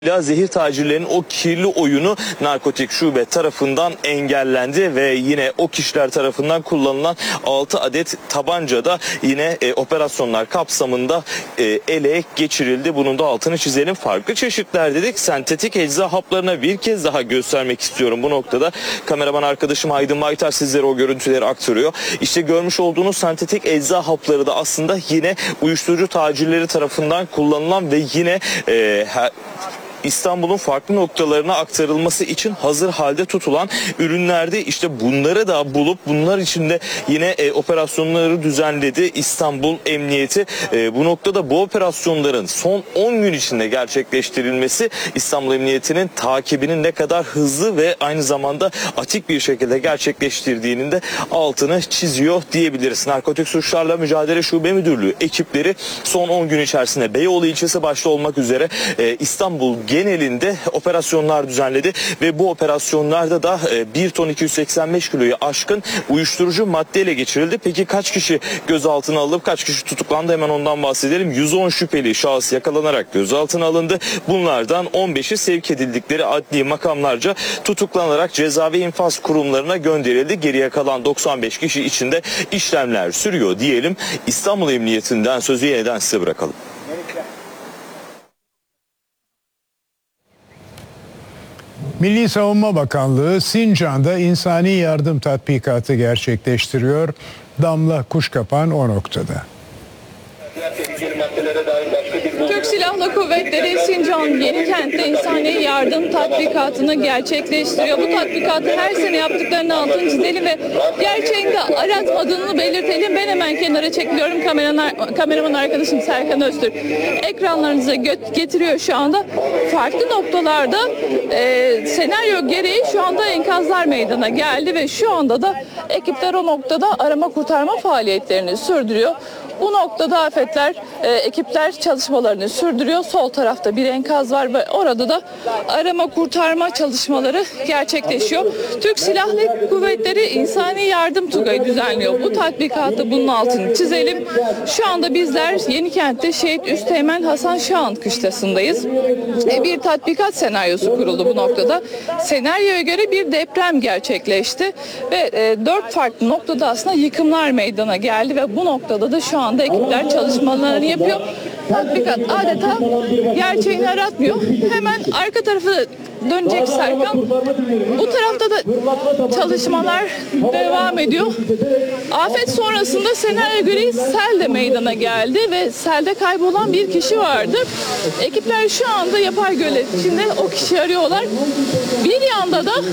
Zehir tacirlerinin o kirli oyunu narkotik şube tarafından engellendi ve yine o kişiler tarafından kullanılan 6 adet tabanca da yine operasyonlar kapsamında ele geçirildi. Bunun da altını çizelim. Farklı çeşitler dedik. Sentetik ecza haplarına bir kez daha göstermek istiyorum bu noktada. Kameraman arkadaşım Aydın Baytar sizlere o görüntüleri aktarıyor. İşte görmüş olduğunuz sentetik ecza hapları da aslında yine uyuşturucu tacirleri tarafından kullanılan ve yine İstanbul'un farklı noktalarına aktarılması için hazır halde tutulan ürünlerdi. İşte bunları da bulup bunlar için de yine operasyonları düzenledi İstanbul Emniyeti. Bu noktada bu operasyonların son 10 gün içinde gerçekleştirilmesi İstanbul Emniyeti'nin takibinin ne kadar hızlı ve aynı zamanda atik bir şekilde gerçekleştirdiğinin de altını çiziyor diyebiliriz. Narkotik Suçlarla Mücadele Şube Müdürlüğü ekipleri son 10 gün içerisinde Beyoğlu ilçesi başta olmak üzere İstanbul genelinde operasyonlar düzenledi ve bu operasyonlarda da 1 ton 285 kiloyu aşkın uyuşturucu maddeyle geçirildi. Peki kaç kişi gözaltına alınıp kaç kişi tutuklandı, hemen ondan bahsedelim. 110 şüpheli şahıs yakalanarak gözaltına alındı. Bunlardan 15'i sevk edildikleri adli makamlarca tutuklanarak ceza ve infaz kurumlarına gönderildi. Geriye kalan 95 kişi için de işlemler sürüyor diyelim. İstanbul Emniyetinden sözü yeniden size bırakalım. Milli Savunma Bakanlığı Sincan'da insani yardım tatbikatı gerçekleştiriyor. Damla Kuşkapan o noktada. Türk Silahlı Kuvvetleri Sincan Yenikent'te insani yardım tatbikatını gerçekleştiriyor. Bu tatbikatı her sene yaptıklarını altını çizelim ve gerçeğinde aratmadığını belirtelim. Ben hemen kenara çekiliyorum. Kameraman arkadaşım Serkan Öztürk ekranlarınıza getiriyor şu anda. Farklı noktalarda senaryo gereği şu anda enkazlar meydana geldi ve şu anda da ekipler o noktada arama kurtarma faaliyetlerini sürdürüyor. Bu noktada ekipler çalışmalarını sürdürüyor. Sol tarafta bir enkaz var ve orada da arama kurtarma çalışmaları gerçekleşiyor. Türk Silahlı Kuvvetleri İnsani Yardım Tugayı düzenliyor. Bu tatbikatı bunun altını çizelim. Şu anda bizler Yenikent'te Şehit Üsteğmen Hasan Şahan kışlasındayız. Bir tatbikat senaryosu kuruldu bu noktada. Senaryoya göre bir deprem gerçekleşti ve 4 farklı noktada aslında yıkımlar meydana geldi ve bu noktada da şu anda ekipler çalışmalarını yapıyor. Tatbikat adeta gerçeğini aratmıyor. Hemen arka tarafı dönecek Serkan. Bu tarafta da çalışmalar devam ediyor. Afet sonrasında senaryo göre sel de meydana geldi ve selde kaybolan bir kişi vardı. Ekipler şu anda yapay gölet içinde o kişiyi arıyorlar. Bir yanda da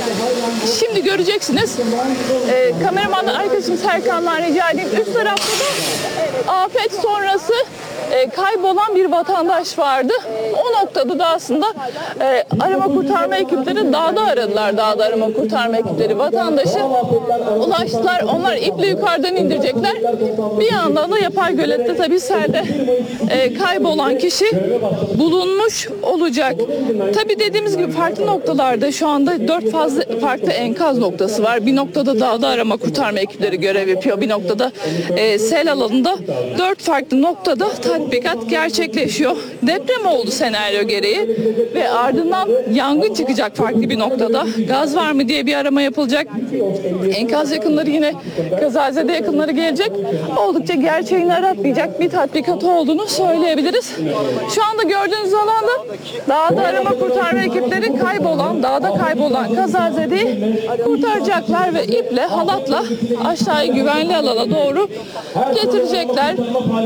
şimdi göreceksiniz kameraman arkadaşım Serkan'dan rica edeyim. Üst tarafta da afet sonrası kaybolan bir vatandaş vardı. O noktada da aslında arama kurtarma ekipleri dağda aradılar. Dağda arama kurtarma ekipleri vatandaşı ulaştılar. Onlar iple yukarıdan indirecekler. Bir yandan da yapay gölette tabii selde kaybolan kişi bulunmuş olacak. Tabii dediğimiz gibi farklı noktalarda şu anda 4 farklı enkaz noktası var. Bir noktada dağda arama kurtarma ekipleri görev yapıyor. Bir noktada sel alanında 4 farklı noktada tatbikat gerçekleşiyor. Deprem oldu senaryo gereği ve ardından yangın çıkacak farklı bir noktada. Gaz var mı diye bir arama yapılacak. Enkaz yakınları yine kazazede yakınları gelecek. Oldukça gerçeğini aratmayacak bir tatbikat olduğunu söyleyebiliriz. Şu anda gördüğünüz alanda dağda arama kurtarma ekipleri dağda kaybolan kazazedeyi kurtaracaklar ve iple, halatla aşağıya güvenli alana doğru getirecekler.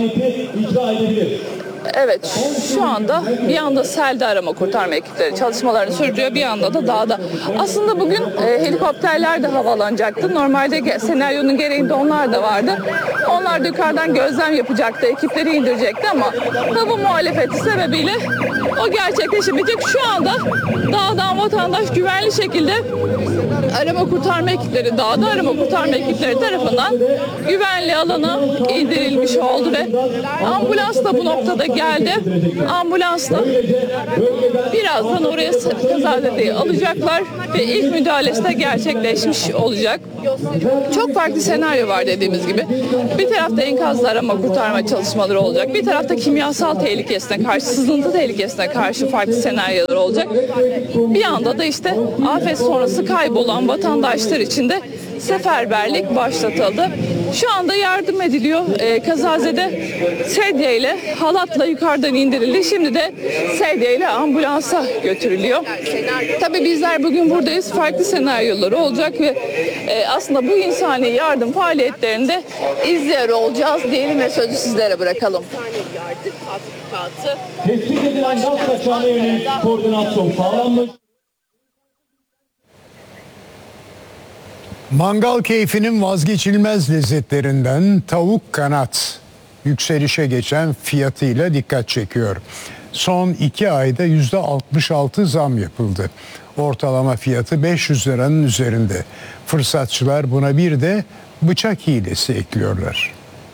Evet, şu anda bir yanda selde arama kurtarma ekipleri çalışmalarını sürdürüyor, bir yanda da dağda. Aslında bugün helikopterler de havalanacaktı. Normalde senaryonun gereğinde onlar da vardı. Onlar da yukarıdan gözlem yapacaktı, ekipleri indirecekti ama hava muhalefeti sebebiyle o gerçekleşmeyecek. Şu anda dağdan vatandaş güvenli şekilde arama kurtarma ekipleri, dağda arama kurtarma ekipleri tarafından güvenli alana indirilmiş oldu ve ambulans da bu noktada geldi. Ambulansla biraz Birazdan oraya kazazedeyi alacaklar ve ilk müdahalesi de gerçekleşmiş olacak. Çok farklı senaryo var dediğimiz gibi. Bir tarafta enkazlı arama kurtarma çalışmaları olacak. Bir tarafta kimyasal tehlikesine karşı, sızıntı tehlikesine karşı farklı senaryolar olacak. Bir anda da işte afet sonrası kaybolan vatandaşlar için de seferberlik başlatıldı. Şu anda yardım ediliyor. Kazazede sedye ile halatla yukarıdan indirildi. Şimdi de sedye ile ambulansa götürülüyor. Tabii bizler bugün buradayız. Farklı senaryolar olacak ve aslında bu insani yardım faaliyetlerinde izliyor olacağız diyelim ve sözü sizlere bırakalım. Tespit edilen gaz kaçağına yönelik koordinasyon sağlanmış. Mangal keyfinin vazgeçilmez lezzetlerinden tavuk kanat yükselişe geçen fiyatıyla dikkat çekiyor. Son 2 ayda %66 zam yapıldı. Ortalama fiyatı 500 liranın üzerinde. Fırsatçılar buna bir de bıçak hilesi ekliyorlar.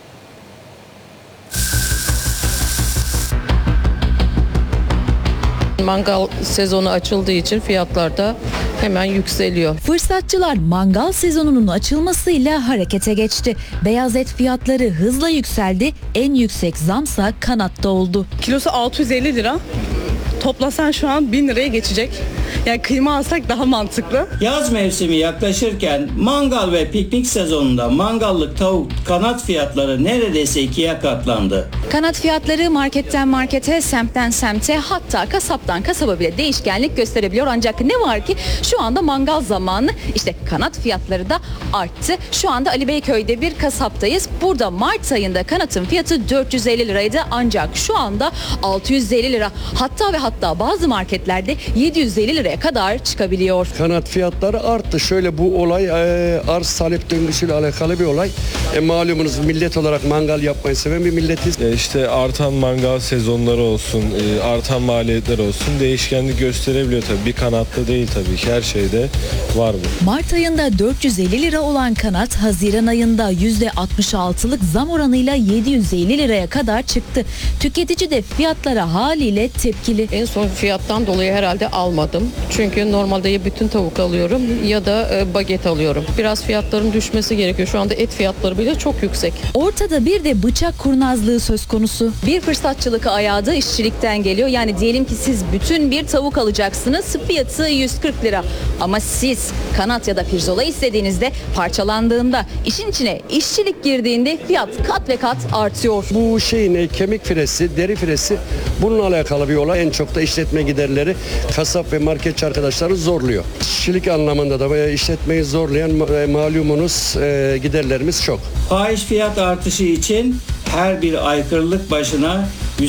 Mangal sezonu açıldığı için fiyatlar da hemen yükseliyor. Fırsatçılar mangal sezonunun açılmasıyla harekete geçti. Beyaz et fiyatları hızla yükseldi. En yüksek zamsa kanatta oldu. Kilosu 650 lira. Toplasan şu an 1000 liraya geçecek. Yani kıyma alsak daha mantıklı. Yaz mevsimi yaklaşırken mangal ve piknik sezonunda mangallık tavuk kanat fiyatları neredeyse 2'ye katlandı. Kanat fiyatları marketten markete, semtten semte, hatta kasaptan kasaba bile değişkenlik gösterebiliyor. Ancak ne var ki şu anda mangal zamanı, işte kanat fiyatları da arttı. Şu anda Ali Beyköy'de bir kasaptayız. Burada Mart ayında kanatın fiyatı 450 liraydı ancak şu anda 650 lira. Hatta ve hatta bazı marketlerde 750 liraya kadar çıkabiliyor. Kanat fiyatları arttı. Şöyle bu olay arz talep döngüsüyle alakalı bir olay. Malumunuz millet olarak mangal yapmayı seven bir milletiz. İşte artan mangal sezonları olsun, artan maliyetler olsun değişkenlik gösterebiliyor tabii. Bir kanatta değil tabii ki, her şeyde var bu. Mart ayında 450 lira olan kanat Haziran ayında %66'lık zam oranıyla 750 liraya kadar çıktı. Tüketici de fiyatlara haliyle tepkili. En son fiyattan dolayı herhalde almadım. Çünkü normalde ya bütün tavuk alıyorum ya da baget alıyorum. Biraz fiyatların düşmesi gerekiyor. Şu anda et fiyatları bile çok yüksek. Ortada bir de bıçak kurnazlığı söz konusu. Bir fırsatçılık ayağı da işçilikten geliyor. Yani diyelim ki siz bütün bir tavuk alacaksınız. Fiyatı 140 lira. Ama siz kanat ya da pirzola istediğinizde, parçalandığında, işin içine işçilik girdiğinde fiyat kat ve kat artıyor. Bu şeyin kemik firesi, deri firesi bununla alakalı bir olay. En çok da işletme giderleri kasap ve marketçi arkadaşları zorluyor. İşçilik anlamında da işletmeyi zorlayan malumunuz giderlerimiz çok. Fahiş fiyat artışı için her bir aykırılık başına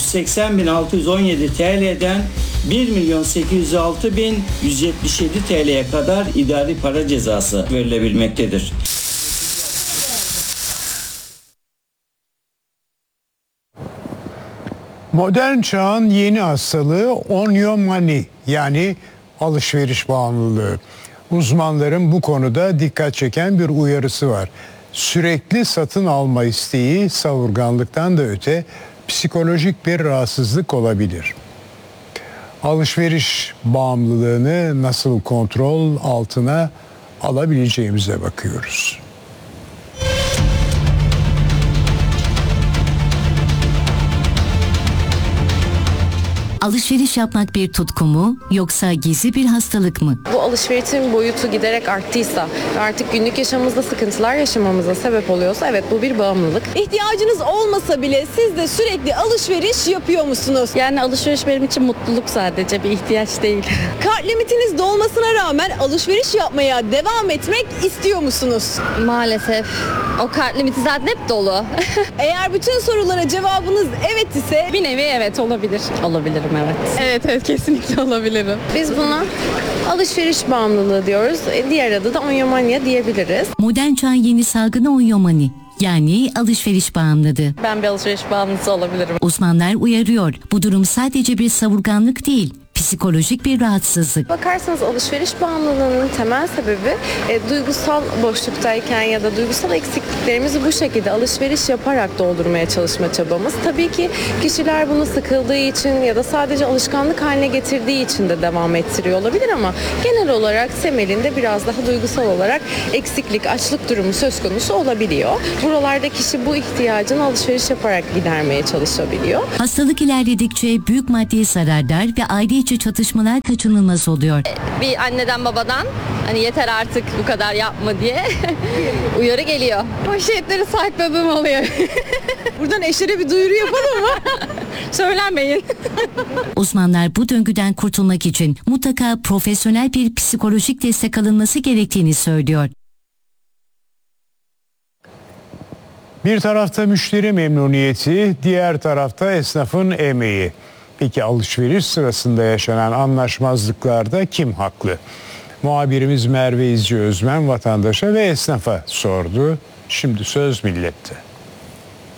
180.617 TL'den 1.806.177 TL'ye kadar idari para cezası verilebilmektedir. Modern çağın yeni hastalığı onyomani, yani alışveriş bağımlılığı. Uzmanların bu konuda dikkat çeken bir uyarısı var. Sürekli satın alma isteği savurganlıktan da öte psikolojik bir rahatsızlık olabilir. Alışveriş bağımlılığını nasıl kontrol altına alabileceğimize bakıyoruz. Alışveriş yapmak bir tutku mu yoksa gizli bir hastalık mı? Bu alışverişin boyutu giderek arttıysa ve artık günlük yaşamımızda sıkıntılar yaşamamıza sebep oluyorsa evet bu bir bağımlılık. İhtiyacınız olmasa bile siz de sürekli alışveriş yapıyor musunuz? Yani alışveriş benim için mutluluk, sadece bir ihtiyaç değil. Kart limitiniz dolmasına rağmen alışveriş yapmaya devam etmek istiyor musunuz? Maalesef. O kart limiti zaten hep dolu. Eğer bütün sorulara cevabınız evet ise Bir nevi evet olabilir. Olabilirim evet. Evet kesinlikle olabilirim. Biz buna alışveriş bağımlılığı diyoruz. Diğer adı da onyomania diyebiliriz. Modern çağın yeni salgını onyomani, yani alışveriş bağımlılığı. Ben bir alışveriş bağımlısı olabilirim. Uzmanlar uyarıyor. Bu durum sadece bir savurganlık değil, psikolojik bir rahatsızlık. Bakarsanız alışveriş bağımlılığının temel sebebi duygusal boşluktayken ya da duygusal eksikliklerimizi bu şekilde alışveriş yaparak doldurmaya çalışma çabamız. Tabii ki kişiler bunu sıkıldığı için ya da sadece alışkanlık haline getirdiği için de devam ettiriyor olabilir ama genel olarak temelinde biraz daha duygusal olarak eksiklik, açlık durumu söz konusu olabiliyor. Buralarda kişi bu ihtiyacını alışveriş yaparak gidermeye çalışabiliyor. Hastalık ilerledikçe büyük maddi zararlar ve aile içi çatışmalar kaçınılmaz oluyor. Bir anneden babadan hani yeter artık bu kadar yapma diye uyarı geliyor. Poşetleri sakladığım oluyor. Buradan eşlere bir duyuru yapalım mı? Söylenmeyin. Uzmanlar bu döngüden kurtulmak için mutlaka profesyonel bir psikolojik destek alınması gerektiğini söylüyor. Bir tarafta müşteri memnuniyeti, diğer tarafta esnafın emeği. Peki alışveriş sırasında yaşanan anlaşmazlıklarda kim haklı? Muhabirimiz Merve İzci Özmen vatandaşa ve esnafa sordu. Şimdi söz millette.